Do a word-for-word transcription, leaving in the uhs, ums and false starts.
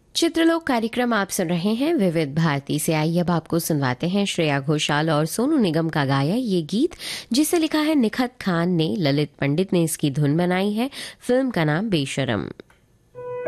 चित्रलोक कार्यक्रम आप सुन रहे हैं विविध भारती से। आइए अब आपको सुनवाते हैं श्रेया घोषाल और सोनू निगम का गाया ये गीत, जिसे लिखा है निखत खान ने, ललित पंडित ने इसकी धुन बनाई है। फिल्म का नाम बेशरम।